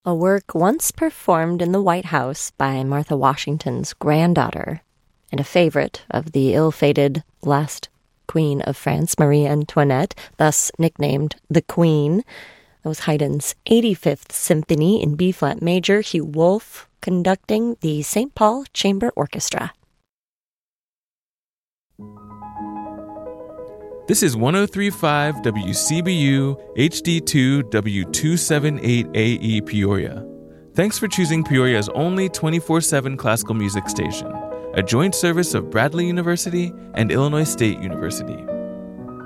a work once performed in the White House by Martha Washington's granddaughter and a favorite of the ill-fated last Queen of France, Marie Antoinette, thus nicknamed the Queen. That was Haydn's 85th Symphony in B-flat major, Hugh Wolf conducting the St. Paul Chamber Orchestra. This is 103.5 WCBU HD2 W278AE Peoria. Thanks for choosing Peoria's only 24/7 classical music station, a joint service of Bradley University and Illinois State University.